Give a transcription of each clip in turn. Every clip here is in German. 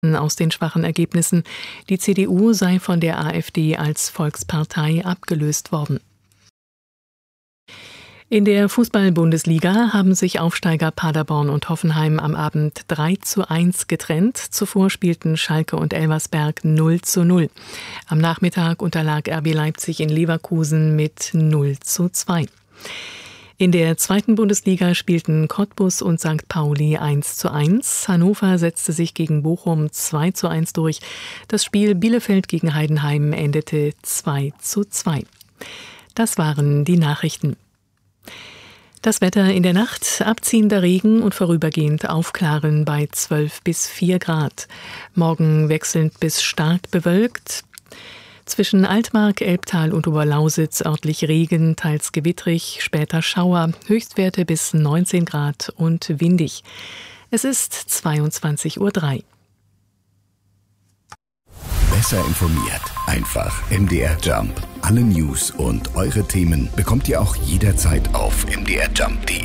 aus den schwachen Ergebnissen. Die CDU sei von der AfD als Volkspartei abgelöst worden. In der Fußball-Bundesliga haben sich Aufsteiger Paderborn und Hoffenheim am Abend 3:1 getrennt. Zuvor spielten Schalke und Elversberg 0:0. Am Nachmittag unterlag RB Leipzig in Leverkusen mit 0:2. In der zweiten Bundesliga spielten Cottbus und St. Pauli 1:1. Hannover setzte sich gegen Bochum 2:1 durch. Das Spiel Bielefeld gegen Heidenheim endete 2:2. Das waren die Nachrichten. Das Wetter in der Nacht: abziehender Regen und vorübergehend Aufklaren bei 12 bis 4 Grad. Morgen wechselnd bis stark bewölkt. Zwischen Altmark, Elbtal und Oberlausitz örtlich Regen, teils gewittrig, später Schauer, Höchstwerte bis 19 Grad und windig. Es ist 22:03 Uhr. Besser informiert, einfach MDR Jump. Alle News und eure Themen bekommt ihr auch jederzeit auf mdrjump.de.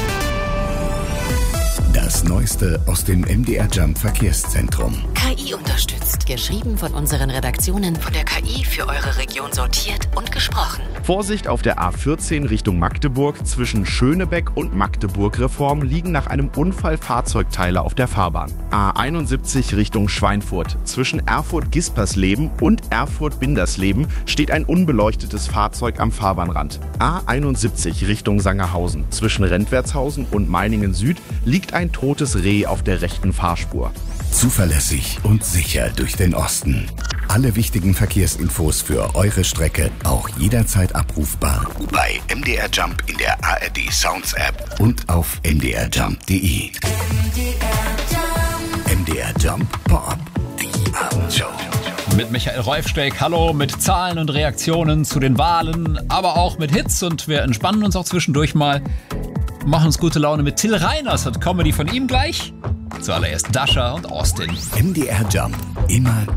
Das Neueste aus dem MDR Jump Verkehrszentrum. KI unterstützt. Geschrieben von unseren Redaktionen, von der KI für eure Region sortiert und gesprochen. Vorsicht auf der A14 Richtung Magdeburg. Zwischen Schönebeck und Magdeburg-Reform liegen nach einem Unfall Fahrzeugteile auf der Fahrbahn. A71 Richtung Schweinfurt. Zwischen Erfurt-Gispersleben und Erfurt-Bindersleben steht ein unbeleuchtetes Fahrzeug am Fahrbahnrand. A71 Richtung Sangerhausen. Zwischen Rentwertshausen und Meiningen Süd liegt ein totes Reh auf der rechten Fahrspur. Zuverlässig und sicher durch den Osten. Alle wichtigen Verkehrsinfos für eure Strecke auch jederzeit abrufbar bei MDR Jump in der ARD Sounds App und auf mdrjump.de. MDR Jump Pop, die Abendshow. Mit Michael Reufsteck, hallo, mit Zahlen und Reaktionen zu den Wahlen, aber auch mit Hits, und wir entspannen uns auch zwischendurch mal. Machen uns gute Laune mit Till Reiners und Comedy von ihm gleich. Zuallererst Dasha und Austin. MDR Jump, immer